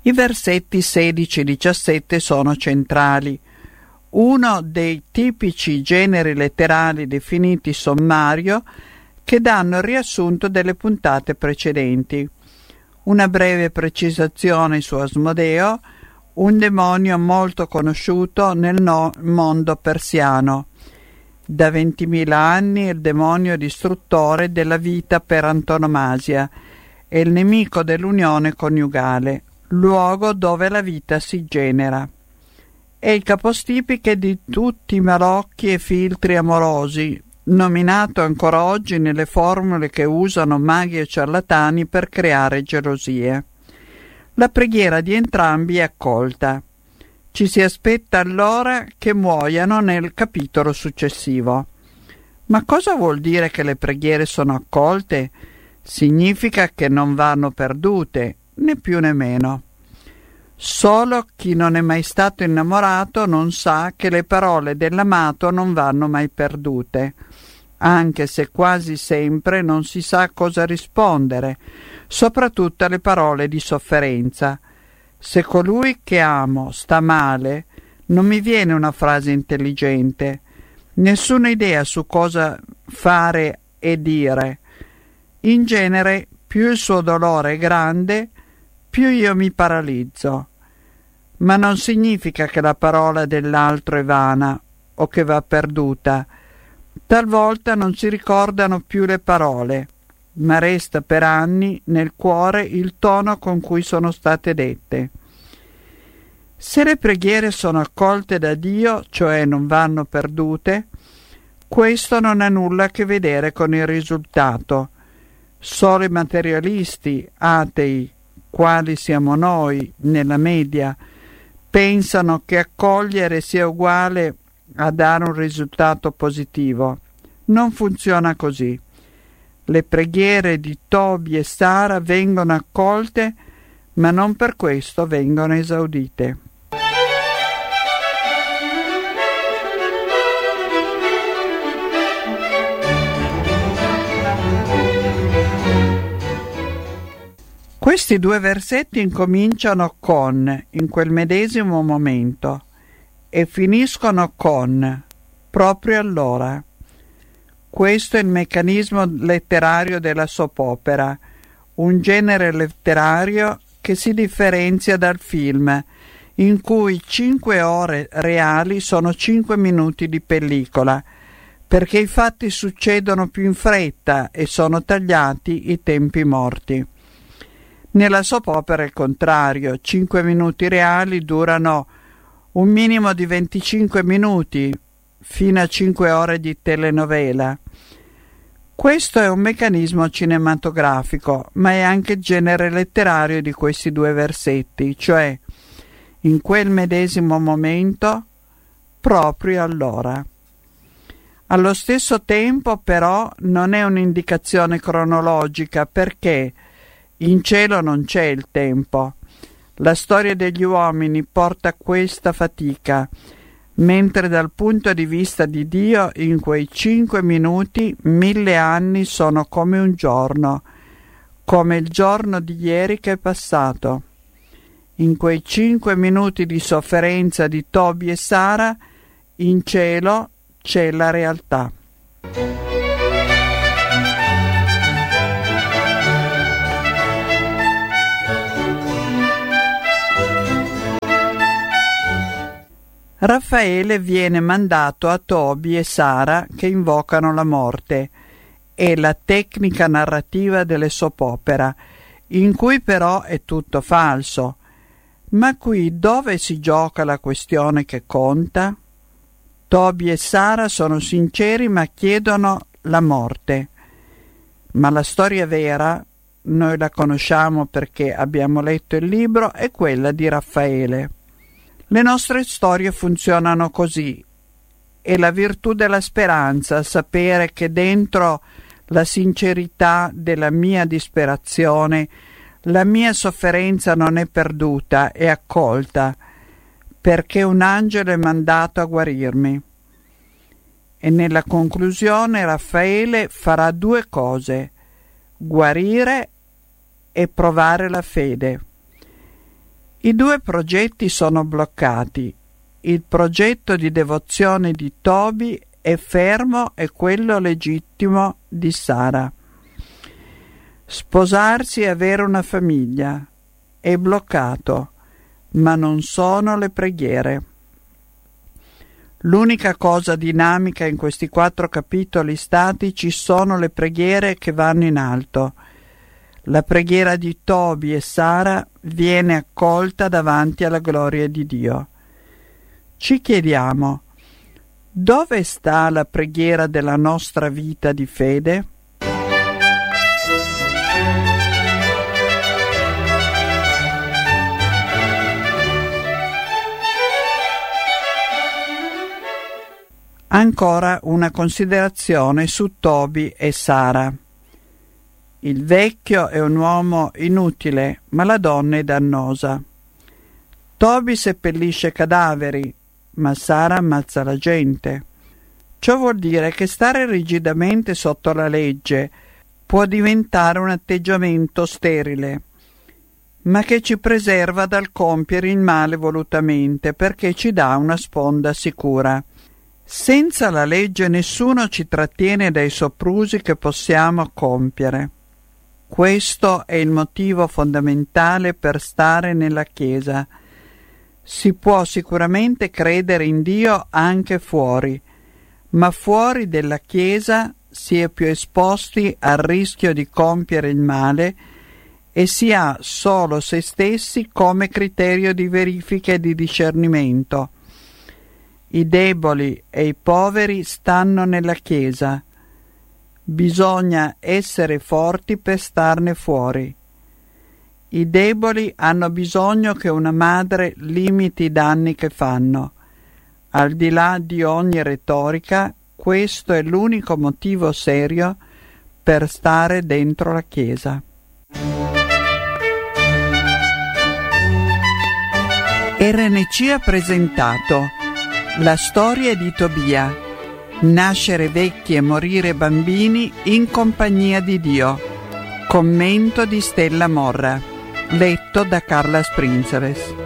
I versetti 16 e 17 sono centrali. Uno dei tipici generi letterali definiti sommario che danno il riassunto delle puntate precedenti. Una breve precisazione su Asmodeo, un demonio molto conosciuto nel mondo persiano. Da 20.000 anni il demonio distruttore della vita per antonomasia è il nemico dell'unione coniugale, luogo dove la vita si genera. È il capostipiche di tutti i malocchi e filtri amorosi, nominato ancora oggi nelle formule che usano maghi e ciarlatani per creare gelosie. La preghiera di entrambi è accolta. Ci si aspetta allora che muoiano nel capitolo successivo. Ma cosa vuol dire che le preghiere sono accolte? Significa che non vanno perdute, né più né meno. Solo chi non è mai stato innamorato non sa che le parole dell'amato non vanno mai perdute, anche se quasi sempre non si sa cosa rispondere, soprattutto alle parole di sofferenza. Se colui che amo sta male, non mi viene una frase intelligente, nessuna idea su cosa fare e dire. In genere, più il suo dolore è grande, più io mi paralizzo. Ma non significa che la parola dell'altro è vana o che va perduta. Talvolta non si ricordano più le parole, ma resta per anni nel cuore il tono con cui sono state dette. Se le preghiere sono accolte da Dio, cioè non vanno perdute, questo non ha nulla a che vedere con il risultato. Solo i materialisti, atei, quali siamo noi nella media, pensano che accogliere sia uguale a dare un risultato positivo. Non funziona così. Le preghiere di Tobi e Sara vengono accolte, ma non per questo vengono esaudite. Questi due versetti incominciano con in quel medesimo momento e finiscono con proprio allora. Questo è il meccanismo letterario della soap opera, un genere letterario che si differenzia dal film, in cui 5 ore reali sono 5 minuti di pellicola, perché i fatti succedono più in fretta e sono tagliati i tempi morti. Nella soap opera è il contrario, 5 minuti reali durano un minimo di 25 minuti, fino a 5 ore di telenovela. Questo è un meccanismo cinematografico, ma è anche il genere letterario di questi due versetti, cioè in quel medesimo momento, proprio allora. Allo stesso tempo, però, non è un'indicazione cronologica, perché in cielo non c'è il tempo. La storia degli uomini porta questa fatica, mentre dal punto di vista di Dio in quei 5 minuti 1000 anni sono come un giorno, come il giorno di ieri che è passato. In quei 5 minuti di sofferenza di Tobi e Sara, in cielo c'è la realtà. Raffaele viene mandato a Tobi e Sara che invocano la morte. È la tecnica narrativa delle soap opera, in cui però è tutto falso. Ma qui dove si gioca la questione che conta? Tobi e Sara sono sinceri ma chiedono la morte. Ma la storia vera, noi la conosciamo perché abbiamo letto il libro, è quella di Raffaele. Le nostre storie funzionano così. È la virtù della speranza, sapere che dentro la sincerità della mia disperazione, la mia sofferenza non è perduta, è accolta, perché un angelo è mandato a guarirmi. E nella conclusione Raffaele farà 2 cose: guarire e provare la fede. I due progetti sono bloccati. Il progetto di devozione di Toby è fermo e quello legittimo di Sara. Sposarsi e avere una famiglia è bloccato, ma non sono le preghiere. L'unica cosa dinamica in questi 4 capitoli statici sono le preghiere che vanno in alto. La preghiera di Toby e Sara viene accolta davanti alla gloria di Dio. Ci chiediamo: dove sta la preghiera della nostra vita di fede? Ancora una considerazione su Toby e Sara. Il vecchio è un uomo inutile, ma la donna è dannosa. Toby seppellisce cadaveri, ma Sara ammazza la gente. Ciò vuol dire che stare rigidamente sotto la legge può diventare un atteggiamento sterile, ma che ci preserva dal compiere il male volutamente, perché ci dà una sponda sicura. Senza la legge nessuno ci trattiene dai soprusi che possiamo compiere. Questo è il motivo fondamentale per stare nella Chiesa. Si può sicuramente credere in Dio anche fuori, ma fuori della Chiesa si è più esposti al rischio di compiere il male e si ha solo se stessi come criterio di verifica e di discernimento. I deboli e i poveri stanno nella Chiesa. Bisogna essere forti per starne fuori. I deboli hanno bisogno che una madre limiti i danni che fanno. Al di là di ogni retorica, questo è l'unico motivo serio per stare dentro la Chiesa. RNC ha presentato La storia di Tobia. Nascere vecchi e morire bambini in compagnia di Dio. Commento di Stella Morra. Letto da Carla Sprinzeres.